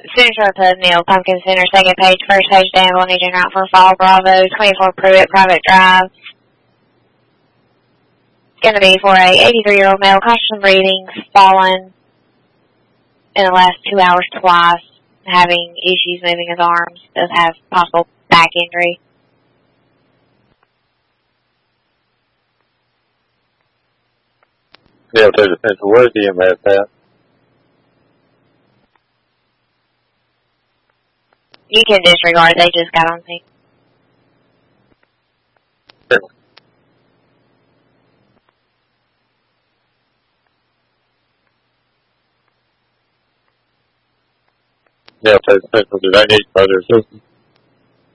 Central to Neil Pumpkin Center, second page, first page, Danville, Agent Route for Fall Bravo, 24 Pruitt, Private Drive. It's going to be for a 83-year-old male, conscious breathing, fallen in the last 2 hours twice, having issues moving his arms, does have possible back injury. Yeah, to the Central. Where's EMS at? You can disregard, they just got on scene. Sure. Yeah, to the Central. Do they need further assistance?